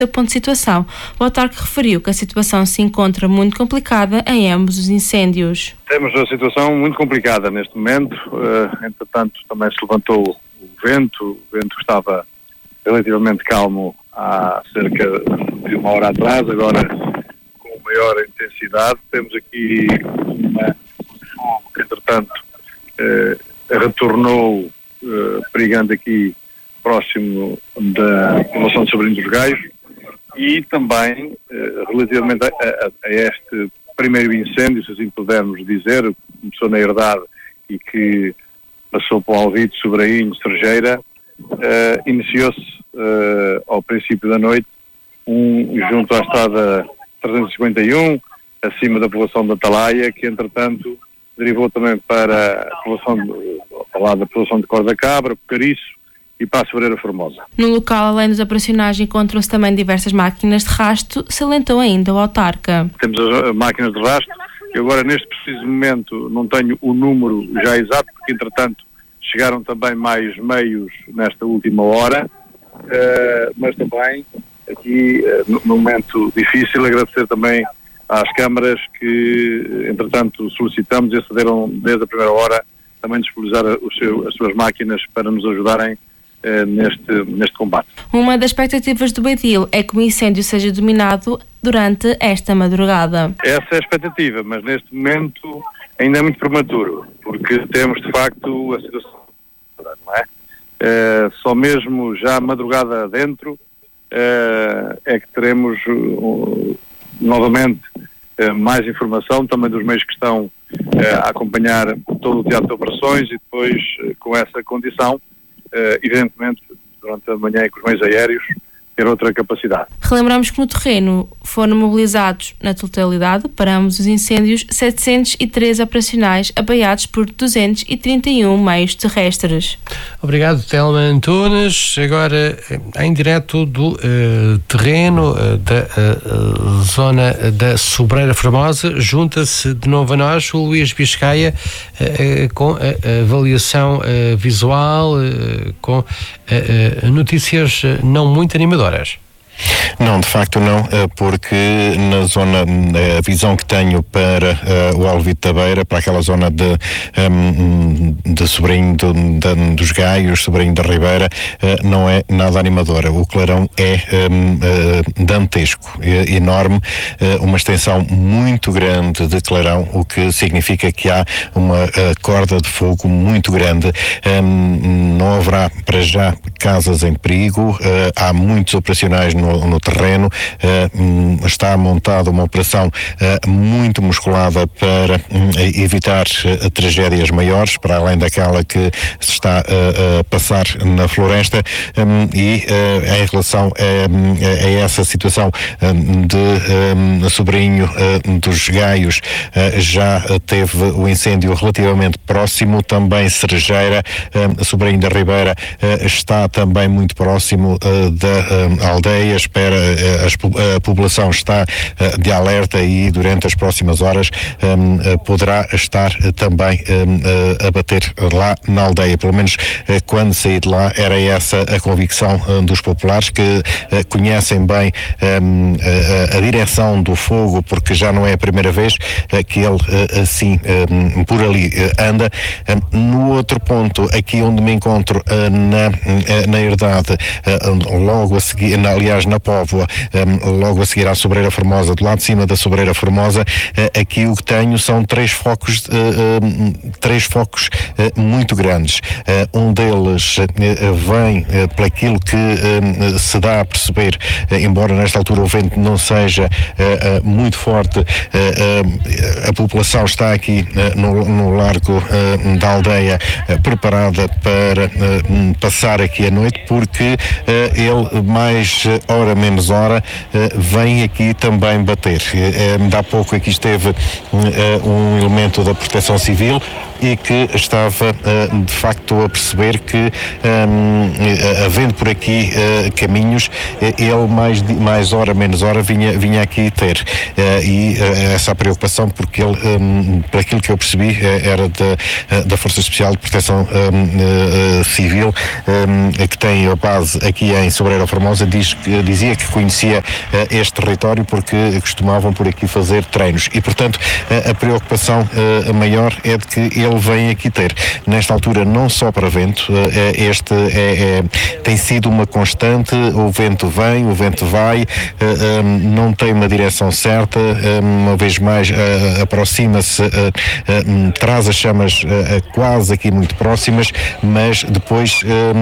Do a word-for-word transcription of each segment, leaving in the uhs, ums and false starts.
ponto de situação. O autarca referiu que a situação se encontra muito complicada em ambos os incêndios. Temos uma situação muito complicada neste momento, uh, entretanto também se levantou o vento, o vento estava relativamente calmo há cerca de uma hora atrás, agora com maior intensidade. Temos aqui uma fogo que entretanto uh, retornou, uh, perigando aqui próximo da população de Sobrinho dos Gaios. E também, eh, relativamente a, a, a este primeiro incêndio, se assim pudermos dizer, começou na Herdade e que passou para o Alvite, Sobrainho, Serjeira, eh, iniciou-se eh, ao princípio da noite, um junto à estrada trezentos e cinquenta e um, acima da população da Atalaia, que entretanto derivou também para a população de, para lá da população de Corda Cabra, Cariço, e para a Sobreira Formosa. No local, além dos operacionais, encontram-se também diversas máquinas de rasto, salientou ainda o autarca. Temos as máquinas de rasto, eu agora neste preciso momento não tenho o número já exato, porque entretanto chegaram também mais meios nesta última hora, uh, mas também aqui, uh, no momento difícil, agradecer também às câmaras que entretanto solicitamos e acederam desde a primeira hora também disponibilizar o seu, as suas máquinas para nos ajudarem Neste, neste combate. Uma das expectativas do Beidil é que o incêndio seja dominado durante esta madrugada. Essa é a expectativa, mas neste momento ainda é muito prematuro, porque temos de facto a situação, não é? Uh, só mesmo já madrugada adentro uh, é que teremos uh, novamente uh, mais informação também dos meios que estão uh, a acompanhar todo o teatro de operações e depois uh, com essa condição Uh, evidentemente, durante a manhã e com os meios aéreos, ter outra capacidade. Relembramos que no terreno foram mobilizados, na totalidade, para ambos os incêndios, setecentos e treze operacionais, apoiados por duzentos e trinta e um meios terrestres. Obrigado, Telma Antunes. Agora, em direto do uh, terreno uh, da uh, zona da Sobreira Formosa, junta-se de novo a nós o Luís Biscaia uh, uh, com a avaliação uh, visual, uh, com uh, uh, notícias uh, não muito animadoras. Não, de facto não, porque na zona, a visão que tenho para uh, o Alvite da Beira, para aquela zona de, um, de Sobrinho do, de, dos Gaios, Sobrinho da Ribeira, uh, não é nada animadora. O clarão é um, uh, dantesco, é enorme, uh, uma extensão muito grande de clarão, o que significa que há uma uh, corda de fogo muito grande. Um, não haverá para já casas em perigo, uh, há muitos operacionais no no terreno, uh, está montada uma operação uh, muito musculada para uh, evitar uh, tragédias maiores, para além daquela que se está uh, a passar na floresta, um, e uh, em relação a, a essa situação um, de um, Sobrinho uh, dos Gaios, uh, já teve o incêndio relativamente próximo, também Cerejeira, um, Sobrinho da Ribeira uh, está também muito próximo uh, da um, aldeia. Espera, a, a população está uh, de alerta e durante as próximas horas um, uh, poderá estar uh, também um, uh, a bater lá na aldeia. Pelo menos uh, quando saí de lá era essa a convicção uh, dos populares, que uh, conhecem bem um, a, a direção do fogo, porque já não é a primeira vez uh, que ele uh, assim um, por ali uh, anda. Um, no outro ponto, aqui onde me encontro uh, na, uh, na Herdade, uh, logo a seguir, na, aliás na Póvoa, um, logo a seguir à Sobreira Formosa, do lado de cima da Sobreira Formosa, uh, aqui o que tenho são três focos, uh, uh, três focos uh, muito grandes. Uh, um deles uh, vem uh, por aquilo que uh, se dá a perceber, uh, embora nesta altura o vento não seja uh, uh, muito forte, uh, uh, a população está aqui uh, no, no largo uh, da aldeia uh, preparada para uh, passar aqui a noite, porque uh, ele mais uh, hora menos hora uh, vem aqui também bater. Uh, uh, há pouco aqui esteve uh, um elemento da Proteção Civil, e que estava de facto a perceber que, havendo por aqui caminhos, ele mais, mais hora, menos hora vinha, vinha aqui ter. E essa preocupação, porque ele, por aquilo que eu percebi, era da, da Força Especial de Proteção Civil, que tem a base aqui em Sobreira Formosa, diz, dizia que conhecia este território porque costumavam por aqui fazer treinos e, portanto, a, a preocupação a maior é de que ele vem aqui ter. Nesta altura, não só para vento, este é, é, tem sido uma constante, o vento vem, o vento vai, não tem uma direção certa, uma vez mais aproxima-se, traz as chamas quase aqui muito próximas, mas depois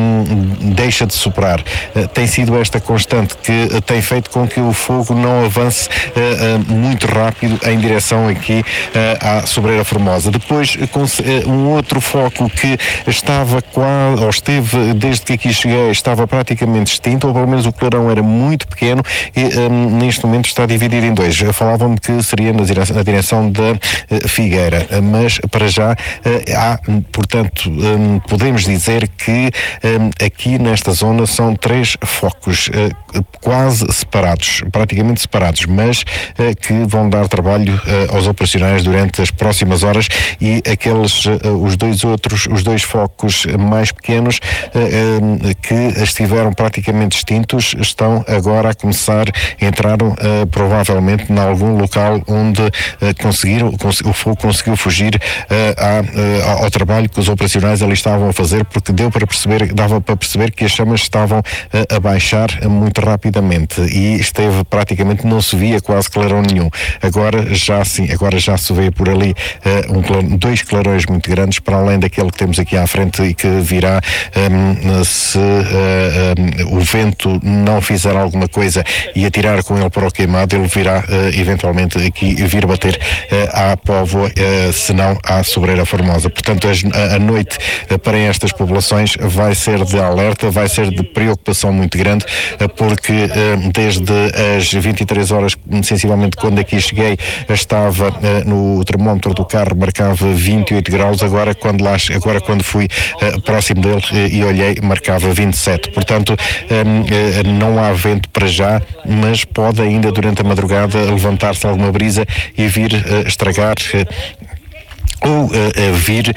deixa de soprar. Tem sido esta constante que tem feito com que o fogo não avance muito rápido em direção aqui à Sobreira Formosa. Depois, um outro foco que estava quase, ou esteve desde que aqui cheguei, estava praticamente extinto, ou pelo menos o clarão era muito pequeno e um, neste momento está dividido em dois. Falavam-me que seria na direção, na direção da uh, Figueira, mas para já uh, há, portanto, um, podemos dizer que um, aqui nesta zona são três focos uh, quase separados, praticamente separados, mas uh, que vão dar trabalho uh, aos operacionais durante as próximas horas e aqueles, uh, os dois outros, os dois focos mais pequenos uh, uh, que estiveram praticamente extintos, estão agora a começar, entraram uh, provavelmente em algum local onde uh, conseguiram, cons- o fogo conseguiu fugir uh, a, uh, ao trabalho que os operacionais ali estavam a fazer, porque deu para perceber, dava para perceber que as chamas estavam uh, a baixar muito rapidamente e esteve praticamente, não se via quase clarão nenhum. Agora já sim, agora já se vê por ali uh, um clarão, dois clarões muito grandes, para além daquele que temos aqui à frente e que virá um, se uh, um, o vento não fizer alguma coisa e atirar com ele para o queimado, ele virá uh, eventualmente aqui vir bater uh, à Póvoa, uh, se não à Sobreira Formosa. Portanto, a, a noite uh, para estas populações vai ser de alerta, vai ser de preocupação muito grande, uh, porque uh, desde as vinte e três horas, sensivelmente, quando aqui cheguei, estava uh, no termómetro do carro, marcava vinte e oito graus, agora quando, lá, agora, quando fui uh, próximo dele uh, e olhei, marcava vinte e sete. Portanto, um, uh, não há vento para já, mas pode ainda durante a madrugada levantar-se alguma brisa e vir uh, estragar uh, ou uh, uh, vir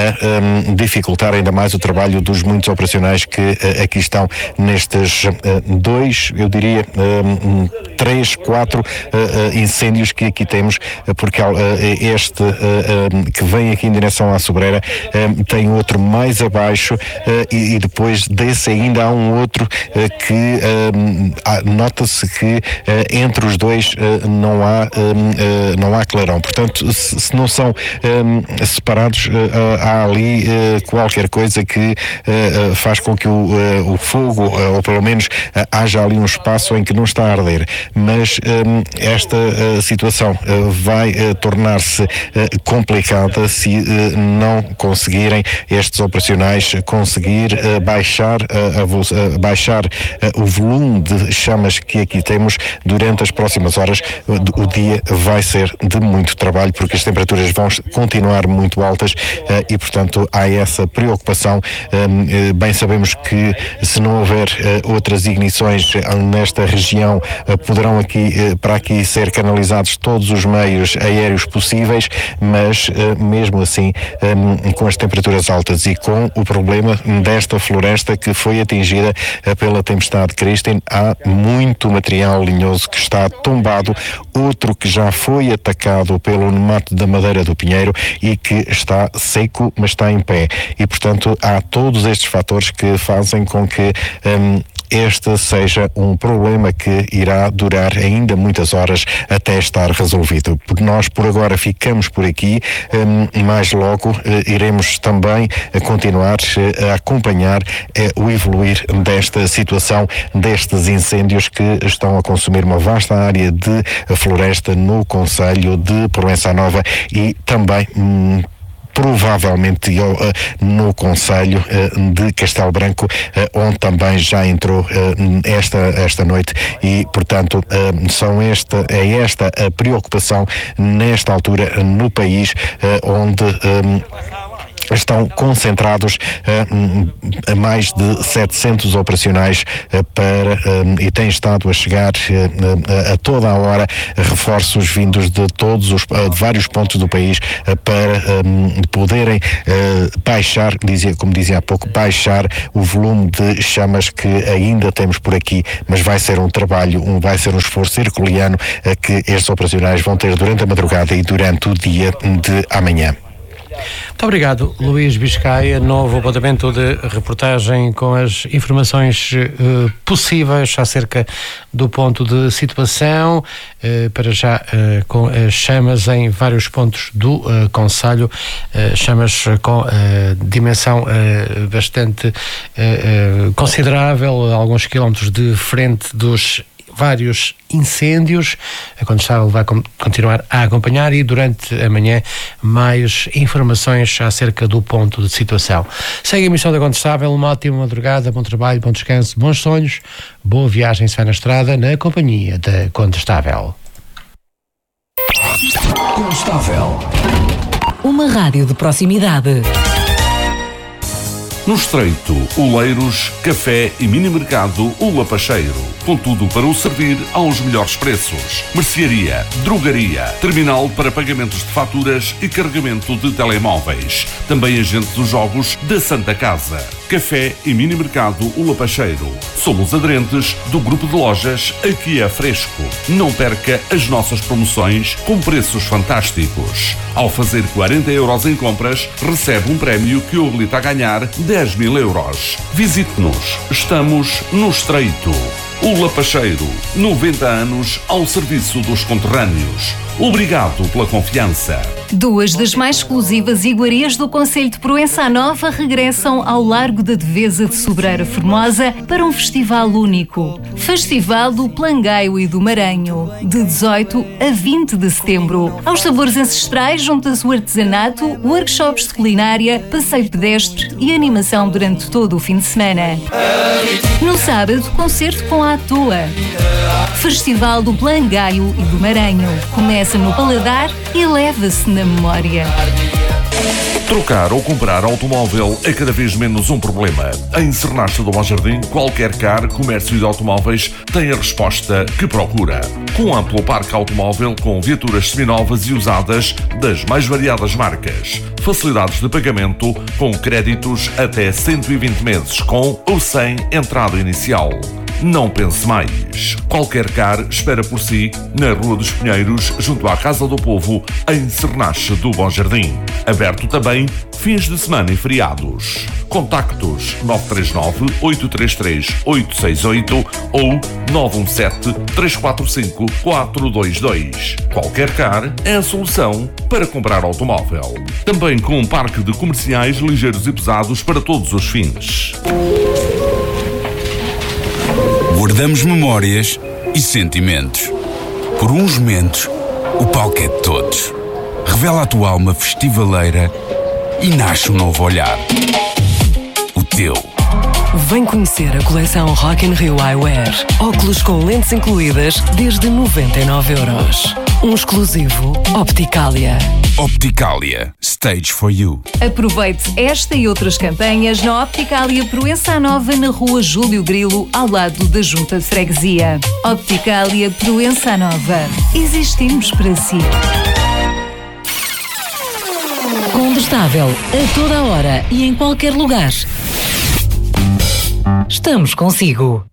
a um, dificultar ainda mais o trabalho dos muitos operacionais que uh, aqui estão nestes uh, dois, eu diria um, três, quatro uh, uh, incêndios que aqui temos, uh, porque uh, este uh, um, que vem aqui em direção à Sobreira um, tem outro mais abaixo uh, e, e depois desse ainda há um outro uh, que um, há, nota-se que uh, entre os dois uh, não há um, uh, não há clarão. Portanto, se, se não são um, separados, uh, há ali uh, qualquer coisa que uh, faz com que o, uh, o fogo, uh, ou pelo menos uh, haja ali um espaço em que não está a arder. Mas um, esta uh, situação uh, vai uh, tornar-se uh, complicada se uh, não conseguirem estes operacionais conseguir uh, baixar, uh, a vo- uh, baixar uh, o volume de chamas que aqui temos durante as próximas horas. Uh, o dia vai ser de muito trabalho, porque as temperaturas vão continuar muito altas uh, e, portanto, há essa preocupação. Um, uh, bem sabemos que se não houver uh, outras ignições uh, nesta região, uh, poderão aqui, uh, para aqui ser canalizados todos os meios aéreos possíveis, mas uh, mesmo assim, um, com as temperaturas altas e com o problema desta floresta que foi atingida uh, pela tempestade Kristen, há muito material linhoso que está tombado, outro que já foi atacado pelo mato da Madeira do Pinheiro e que está seco, mas está em pé. E, portanto, há todos estes fatores que fazem com que um, este seja um problema que irá durar ainda muitas horas até estar resolvido. Nós, por agora, ficamos por aqui, um, mais logo uh, iremos também uh, continuar uh, a acompanhar uh, o evoluir desta situação, destes incêndios que estão a consumir uma vasta área de floresta no concelho de Proença Nova e também um, provavelmente uh, no concelho uh, de Castelo Branco, uh, onde também já entrou uh, esta, esta noite e, portanto, uh, são esta, é esta a preocupação nesta altura no país, uh, onde um, estão concentrados uh, a mais de setecentos operacionais uh, para, uh, e têm estado a chegar uh, a toda a hora reforços vindos de todos os, uh, de vários pontos do país uh, para um, poderem uh, baixar, dizia, como dizia há pouco, baixar o volume de chamas que ainda temos por aqui, mas vai ser um trabalho, um, vai ser um esforço herculeano uh, que estes operacionais vão ter durante a madrugada e durante o dia de amanhã. Muito obrigado, Luís Biscaia. Novo apontamento de reportagem com as informações uh, possíveis acerca do ponto de situação, uh, para já uh, com as chamas em vários pontos do uh, concelho, uh, chamas com uh, dimensão uh, bastante uh, uh, considerável, alguns quilómetros de frente dos vários incêndios. A Condestável vai com, continuar a acompanhar e durante a manhã mais informações acerca do ponto de situação. Segue a emissão da Condestável, uma ótima madrugada, bom trabalho, bom descanso, bons sonhos, boa viagem se vai na estrada na companhia da Condestável. Condestável, uma rádio de proximidade. No Estreito, Oleiros, Café e Mini Mercado O Lapacheiro. Com tudo para o servir aos melhores preços. Mercearia, drogaria, terminal para pagamentos de faturas e carregamento de telemóveis. Também agente dos jogos da Santa Casa. Café e Mini Mercado O Lapacheiro. Somos aderentes do grupo de lojas Aqui é Fresco. Não perca as nossas promoções com preços fantásticos. Ao fazer quarenta euros em compras, recebe um prémio que o habilita a ganhar dez mil euros. Visite-nos. Estamos no Estreito. O Lapacheiro, noventa anos ao serviço dos conterrâneos. Obrigado pela confiança. Duas das mais exclusivas iguarias do concelho de Proença Nova regressam ao Largo da Devesa de Sobreira Formosa para um festival único. Festival do Plangaio e do Maranho, de dezoito a vinte de setembro. Aos sabores ancestrais junta-se o artesanato, workshops de culinária, passeio pedestre e animação durante todo o fim de semana. No sábado, concerto com a Toa. Festival do Plangaio e do Maranho. Começa no paladar e leva-se na memória. Trocar ou comprar automóvel é cada vez menos um problema. Em Sernacha do Bom Jardim, qualquer car, comércio de automóveis tem a resposta que procura. Com um amplo parque automóvel com viaturas seminovas e usadas das mais variadas marcas. Facilidades de pagamento com créditos até cento e vinte meses com ou sem entrada inicial. Não pense mais. Qualquer car espera por si na Rua dos Pinheiros, junto à Casa do Povo, em Sernacha do Bom Jardim. Aberto também fins de semana e feriados. Contactos nove três nove, oito três três, oito seis oito ou nove um sete, três quatro cinco, quatro dois dois. Qualquer car é a solução para comprar automóvel. Também com um parque de comerciais ligeiros e pesados para todos os fins. Guardamos memórias e sentimentos. Por uns momentos, o palco é de todos. Revela a tua alma festivaleira e nasce um novo olhar. O teu. Vem conhecer a coleção Rock in Rio Eyewear. Óculos com lentes incluídas desde noventa e nove euros. Um exclusivo Opticalia. Opticalia. Stage for you. Aproveite esta e outras campanhas na Opticalia Proença Nova, na Rua Júlio Grilo, ao lado da Junta de Freguesia. Opticalia Proença Nova. Existimos para si. Condestável, a toda hora e em qualquer lugar. Estamos consigo.